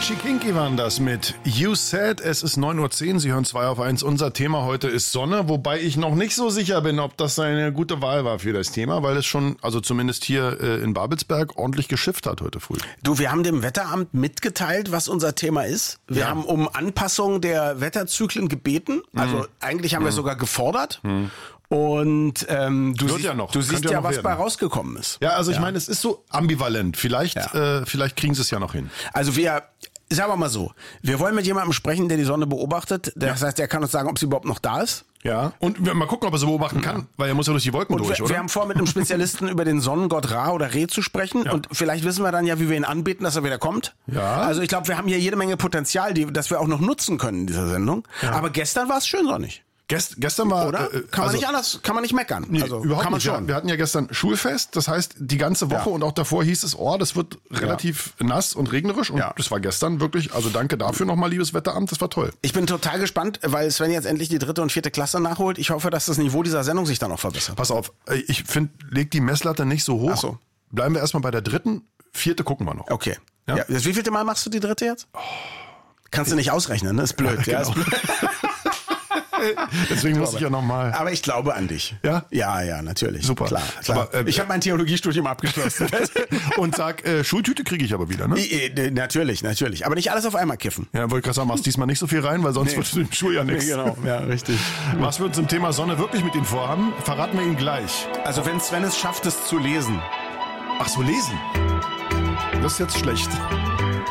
Richie Kinky waren das mit You Said. Es ist 9:10 Uhr, Sie hören 2 auf 1. Unser Thema heute ist Sonne, wobei ich noch nicht so sicher bin, ob das eine gute Wahl war für das Thema, weil es schon, also zumindest hier in Babelsberg, ordentlich geschifft hat heute früh. Du, wir haben dem Wetteramt mitgeteilt, was unser Thema ist. Wir haben um Anpassung der Wetterzyklen gebeten. Also eigentlich haben wir sogar gefordert. Und du siehst ja, was bei rausgekommen ist. Ja, also ich meine, es ist so ambivalent. Vielleicht kriegen sie es ja noch hin. Also sagen wir mal so, wir wollen mit jemandem sprechen, der die Sonne beobachtet. Das heißt, der kann uns sagen, ob sie überhaupt noch da ist. Ja, und mal gucken, ob er sie beobachten kann, weil er muss ja durch die Wolken durch, oder? Wir haben vor, mit einem Spezialisten über den Sonnengott Ra oder Re zu sprechen. Ja. Und vielleicht wissen wir dann ja, wie wir ihn anbeten, dass er wieder kommt. Ja. Also ich glaube, wir haben hier jede Menge Potenzial, das wir auch noch nutzen können in dieser Sendung. Ja. Aber gestern war es schön sonnig. Gestern war... Oder? Kann man nicht meckern. Nee, also, überhaupt kann man nicht. schon. Wir hatten ja gestern Schulfest, das heißt, die ganze Woche und auch davor hieß es, das wird relativ nass und regnerisch. Und das war gestern wirklich, also danke dafür nochmal, liebes Wetteramt, das war toll. Ich bin total gespannt, weil Sven jetzt endlich die 3. und 4. Klasse nachholt. Ich hoffe, dass das Niveau dieser Sendung sich dann auch verbessert. Pass auf, ich finde, leg die Messlatte nicht so hoch. Ach so. Bleiben wir erstmal bei der 3., 4. gucken wir noch. Okay. Ja. Wie vielte Mal machst du die 3. jetzt? Kannst du nicht ausrechnen, ne? Ist blöd. Ja, genau. ist blöd. Deswegen muss ich ja nochmal. Aber ich glaube an dich. Ja? Ja, natürlich. Super. Klar. Aber, ich habe mein Theologiestudium abgeschlossen. Und sag, Schultüte kriege ich aber wieder, ne? Natürlich. Aber nicht alles auf einmal kiffen. Ja, wollte gerade sagen, machst diesmal nicht so viel rein, weil sonst wird im Schuljahr nichts. Nee, genau, ja, richtig. Was wir zum Thema Sonne wirklich mit Ihnen vorhaben, verraten wir Ihnen gleich. Also wenn Sven es schafft, es zu lesen. Ach so, lesen? Das ist jetzt schlecht.